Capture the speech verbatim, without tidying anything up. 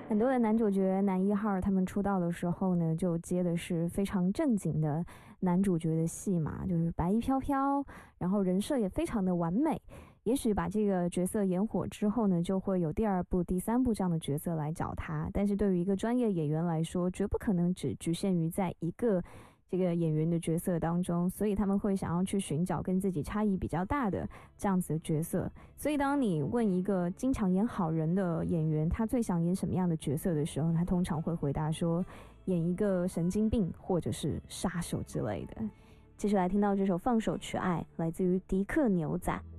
很多的男主角男一号他们出道的时候呢，就接的是非常正经的男主角的戏嘛，就是白衣飘飘，然后人设也非常的完美。也许把这个角色演火之后呢，就会有第二部、第三部这样的角色来找他。但是对于一个专业演员来说，绝不可能只局限于在一个这个演员的角色当中，所以他们会想要去寻找跟自己差异比较大的这样子的角色。所以当你问一个经常演好人的演员，他最想演什么样的角色的时候，他通常会回答说，演一个神经病或者是杀手之类的。继续来听到这首《放手去爱》，来自于迪克牛仔。